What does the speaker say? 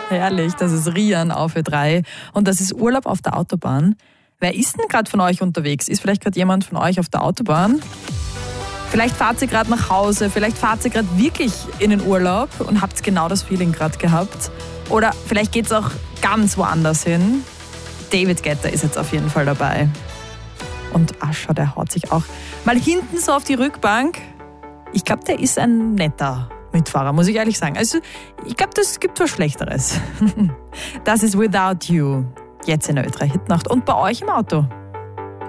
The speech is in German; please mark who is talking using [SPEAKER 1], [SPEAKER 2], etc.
[SPEAKER 1] Herrlich, das ist Rian auf Ö3 und das ist Urlaub auf der Autobahn. Wer ist denn gerade von euch unterwegs? Ist vielleicht gerade jemand von euch auf der Autobahn? Vielleicht fahrt ihr gerade nach Hause, vielleicht fahrt ihr gerade wirklich in den Urlaub und habt genau das Feeling gerade gehabt. Oder vielleicht geht es auch ganz woanders hin. David Guetta ist jetzt auf jeden Fall dabei. Und Ascher, der haut sich auch mal hinten so auf die Rückbank. Ich glaube, der ist ein netter Mitfahrer, muss ich ehrlich sagen. Also, ich glaube, das gibt was Schlechteres. Das ist Without You. Jetzt in der Ö3 Hitnacht. Und bei euch im Auto.